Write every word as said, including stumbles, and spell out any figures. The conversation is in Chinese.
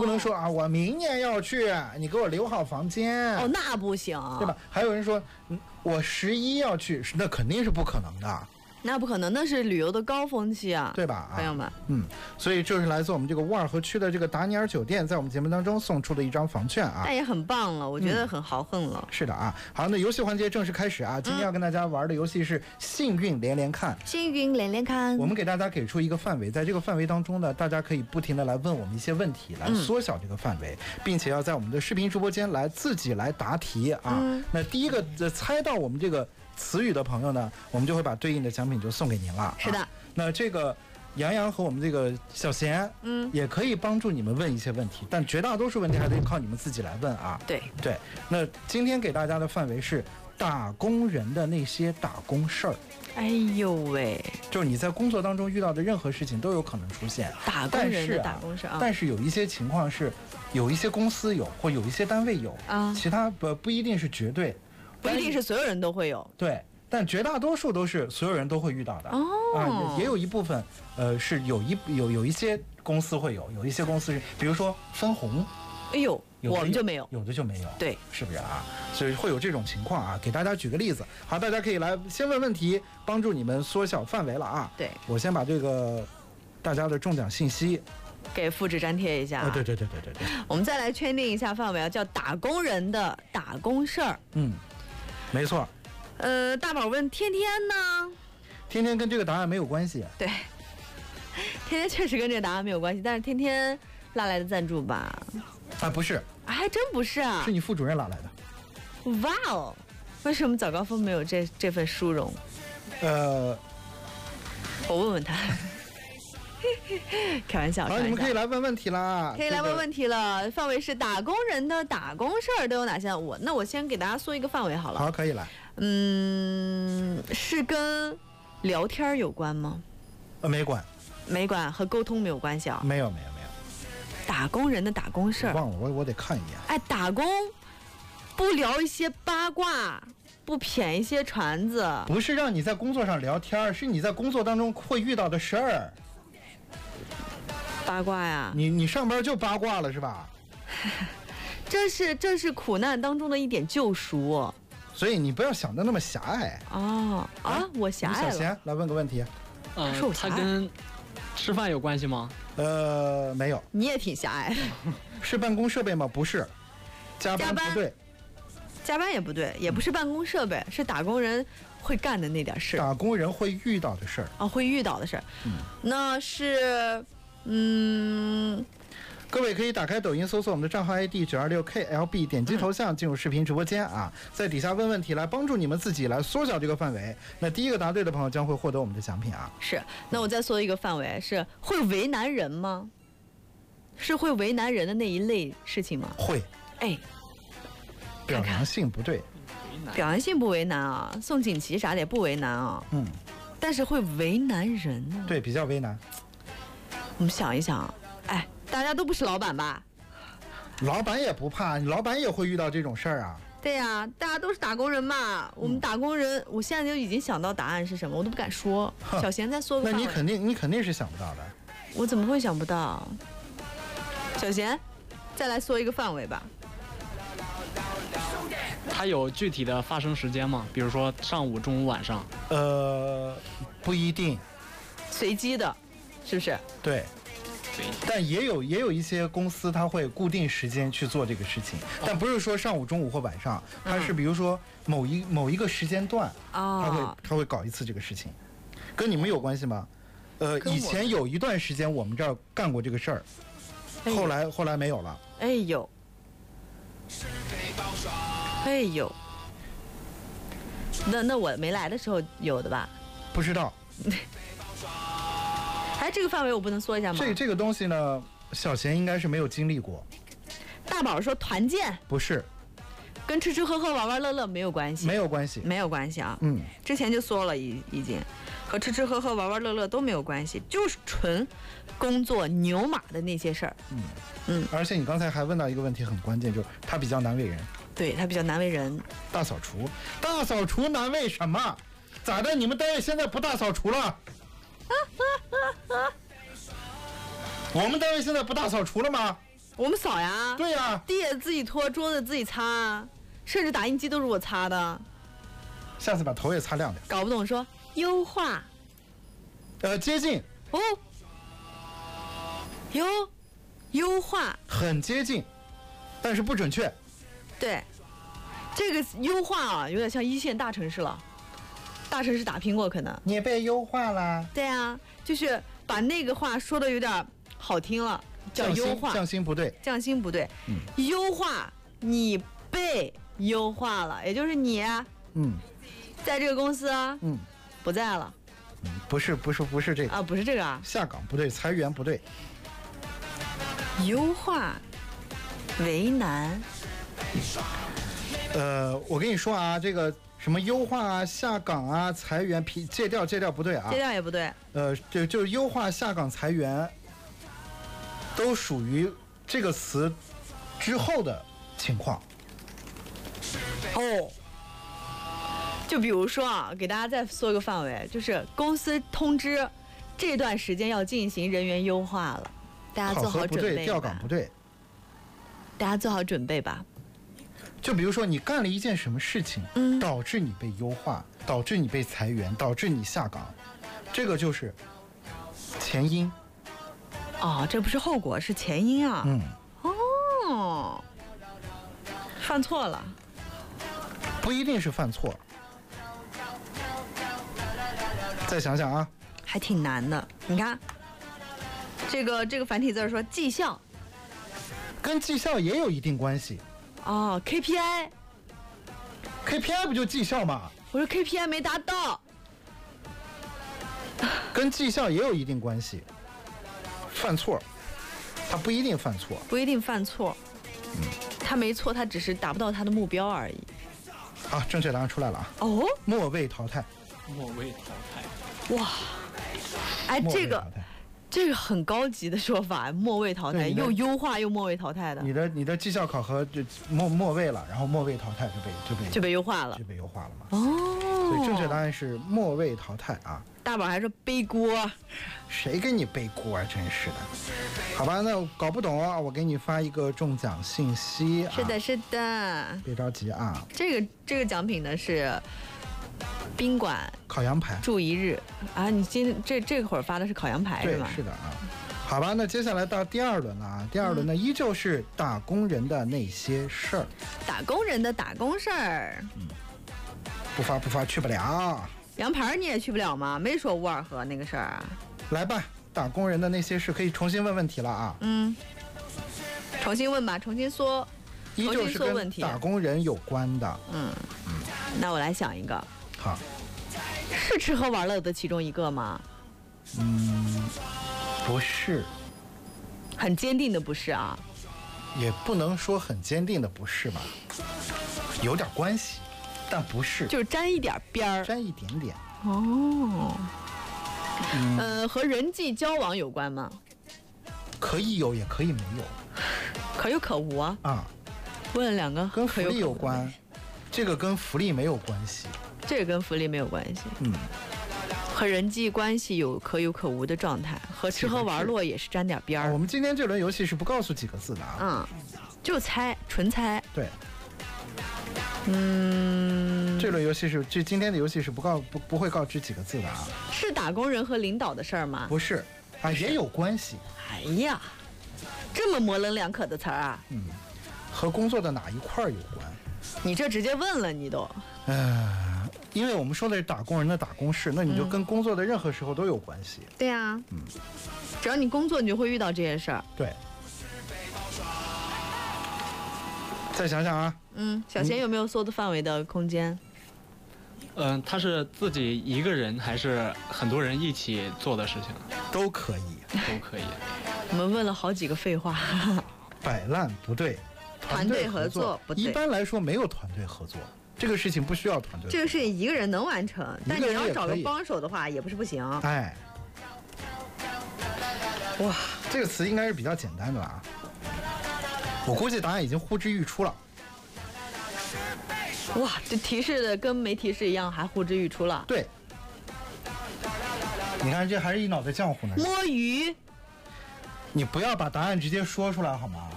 能说啊，我明年要去，你给我留好房间。 哦，那不行， 对吧？还有人说，嗯，我十一要去，那肯定是不可能的。 那不可能，那是旅游的高峰期啊， 对吧？ 朋友们， 嗯，所以这是来自我们这个沃尔河区的这个达尼尔酒店，在我们节目当中送出的一张房券啊， 但也很棒了，我觉得很豪横了。 嗯、是的啊，好，那游戏环节正式开始啊！今天要跟大家玩的游戏是幸运连连看。 幸运连连看， 我们给大家给出一个范围，在这个范围当中呢，大家可以不停的来问我们一些问题，来缩小这个范围，嗯、并且要在我们的视频直播间来自己来答题啊。嗯、那第一个猜到我们这个词语的朋友呢，我们就会把对应的奖品就送给您了。 是的， 啊、那这个杨洋和我们这个小贤，嗯，也可以帮助你们问一些问题，但绝大多数问题还得靠你们自己来问啊。 对对，那今天给大家的范围是打工人的那些打工事儿。 哎呦喂， 就是你在工作当中遇到的任何事情都有可能出现打工人的打工事啊。 但是有一些情况是，有一些公司有，或有一些单位有啊，其他不不一定是绝对。 不一定是所有人都会有， 对，但绝大多数都是所有人都会遇到的哦、啊，也有一部分，呃，是有一有有一些公司会有，有一些公司是，比如说分红， 哎呦，我们就没有， 有的就没有， 对， 是不是啊？所以会有这种情况啊。给大家举个例子，好，大家可以来先问问题，帮助你们缩小范围了啊。 对， 我先把这个大家的中奖信息给复制粘贴一下、啊哦、对对对对对对， 我们再来圈定一下范围啊，叫打工人的打工事儿， 嗯。没错， 呃，大宝问天天呢？ 天天跟这个答案没有关系。 对，天天确实跟这个答案没有关系，但是天天拉来的赞助吧？ 啊，不是， 啊，还真不是啊， 是你副主任拉来的。 哇哦，为什么早高峰没有这这份殊荣？ 呃， 我问问他。开玩笑， 好，你们可以来问问题啦， 可以来问问题了。这个、范围是打工人的打工事儿都有哪些？我那我先给大家说一个范围好了。 好，可以来。 嗯，是跟聊天有关吗？ 呃，没关， 没关，和沟通没有关系啊。 没有，没有，没有。 打工人的打工事儿， 忘了，我我得看一眼。 哎，打工不聊一些八卦。不谝一些传子， 不是让你在工作上聊天，是你在工作当中会遇到的事儿。 八卦呀， 你你上班就八卦了是吧？ 这是这是苦难当中的一点救赎， 所以你不要想的那么狭隘。 哦啊，啊我狭隘了。 小贤来问个问题， 呃，它跟吃饭有关系吗？ 呃，没有。 你也挺狭隘。 是办公设备吗？不是。加班不对。 加班也不对，也不是办公设备，是打工人会干的那点事。 打工人会遇到的事儿啊，会遇到的事儿。嗯，那是，嗯， 各位可以打开抖音搜索我们的账号 I D 九二六 K L B， 点击头像进入视频直播间啊，在底下问问题来帮助你们自己来缩小这个范围。那第一个答对的朋友将会获得我们的奖品啊。 是，那我再说一个范围，是会为难人吗？是会为难人的那一类事情吗？ 会。 哎。 表扬性不对， 表扬性不为难啊，送锦旗啥的也不为难啊， 嗯， 但是会为难人啊， 对，比较为难。 我们想一想，哎，大家都不是老板吧？ 老板也不怕，老板也会遇到这种事儿啊。 对呀、啊，大家都是打工人嘛，我们打工人，嗯、我现在就已经想到答案是什么，我都不敢说。小贤再说个， 那你肯定，你肯定是想不到的。 我怎么会想不到？小贤，再来说一个范围吧。 它有具体的发生时间吗？比如说上午、中午、晚上？ 呃，不一定， 随机的，是不是？ 对，但也有也有一些公司，它会固定时间去做这个事情，但不是说上午、中午或晚上，它是比如说某一某一个时间段， 哦， 它会它会搞一次这个事情，跟你们有关系吗？呃，以前有一段时间我们这儿干过这个事儿，后来后来没有了。 哎呦。哎呦，那那我没来的时候有的吧？ 不知道。 哎，这个范围我不能说一下吗？ 这这个东西呢，小贤应该是没有经历过。 大宝说团建不是， 跟吃吃喝喝玩玩乐乐没有关系， 没有关系， 没有关系啊。 嗯， 之前就说了已已经，和吃吃喝喝玩玩乐乐都没有关系，就是纯工作牛马的那些事儿。 嗯嗯， 而且你刚才还问到一个问题很关键，就是他比较难为人。 对，他比较难为人。 大扫除，大扫除难为什么？咋的？你们单位现在不大扫除了？我们单位现在不大扫除了吗？ 我们扫呀。 对呀。 地也自己拖，桌子自己擦，甚至打印机都是我擦的。 下次把头也擦亮点。 搞不懂说优化。 呃，接近。 哦。优，优化。 很接近，但是不准确。 对。这个优化啊，有点像一线大城市了，大城市打拼过可能。 你被优化啦？ 对啊，就是把那个话说的有点好听了，叫优化。 匠心不对， 匠心不对。嗯，优化，你被优化了，也就是你， 嗯， 在这个公司， 嗯， 不在了。 嗯，不是，不是，不是这个啊，不是这个啊。 下岗不对，裁员不对。 优化，为难。 呃，我跟你说啊，这个什么优化啊、下岗啊、裁员，戒掉戒掉不对啊， 戒掉也不对。 呃，就就是优化、下岗、裁员，都属于这个词之后的情况。 哦，就比如说啊，给大家再缩一个范围，就是公司通知这段时间要进行人员优化了，大家做好准备吧。考核不对， 调岗不对， 大家做好准备吧。 就比如说你干了一件什么事情， 嗯， 导致你被优化，导致你被裁员，导致你下岗，这个就是前因。 哦，这不是后果，是前因啊。 嗯。 哦，犯错了。 不一定是犯错。再想想啊。 还挺难的。你看，这个这个繁体字说绩效， 跟绩效也有一定关系。 哦 ，K P I。K P I 不就绩效吗？ 我说 K P I 没达到， 跟绩效也有一定关系。犯错，他不一定犯错， 不一定犯错， 嗯， 他没错，他只是达不到他的目标而已。 啊，正确答案出来了啊！ 哦， 末位淘汰， 末位淘汰， 哇，哎，这个。这个很高级的说法，末位淘汰，又优化又末位淘汰的。 你的你的绩效考核就末末位了，然后末位淘汰就被就被就被优化了， 就被优化了嘛。 哦， 所以正确答案是末位淘汰啊。 大宝还说背锅， 谁给你背锅啊？真是的。好吧，那搞不懂啊，我给你发一个中奖信息、啊。 是的，是的。 别着急啊。 这个这个奖品呢是。宾馆烤羊排住一日啊！你今这这会儿发的是烤羊排是吗？ 对，是的啊。好吧，那接下来到第二轮了啊。第二轮呢，嗯、依旧是打工人的那些事儿。 打工人的打工事儿。 嗯。不发不发去不了。 羊排你也去不了吗？没说乌尔河那个事儿啊。 来吧，打工人的那些事可以重新问问题了啊。 嗯。重新问吧，重新说。 依旧是跟打工人有关的。 嗯嗯。那我来想一个。 好， 是吃喝玩乐的其中一个吗？ 嗯，不是。 很坚定的不是啊。 也不能说很坚定的不是吧，有点关系，但不是。 就是沾一点边儿。 沾一点点。 哦。 嗯、 呃，和人际交往有关吗？ 可以有，也可以没有。 可有可无啊。 啊。 问了两个。 跟福利有关，这个跟福利没有关系。 这个跟福利没有关系， 嗯， 和人际关系有可有可无的状态，和吃喝玩乐也是沾点边儿、 啊。我们今天这轮游戏是不告诉几个字的啊， 嗯，就猜，纯猜。 对， 嗯， 这轮游戏是这今天的游戏是不告不不会告知几个字的啊。 是打工人和领导的事儿吗？ 不是，啊，也有关系。 哎呀，这么模棱两可的词儿啊。 嗯，和工作的哪一块有关？ 你这直接问了，你都。 呃。因为我们说的是打工人的打工事，那你就跟工作的任何时候都有关系。 嗯、对呀、啊， 嗯， 只要你工作，你就会遇到这些事儿。 对。再想想啊。 嗯，小贤有没有缩的范围的空间？ 嗯、呃，他是自己一个人还是很多人一起做的事情？ 都可以， 都可以。 我们问了好几个废话。 摆烂不对， 团队合作不对。 一般来说没有团队合作。这个事情不需要团队， 这个事情一个人能完成，但你要找个帮手的话，也不是不行。 哎，哇，这个词应该是比较简单的吧？我估计答案已经呼之欲出了。 哇，这提示的跟没提示一样，还呼之欲出了。 对，你看这还是一脑袋浆糊呢。 摸鱼。 你不要把答案直接说出来好吗？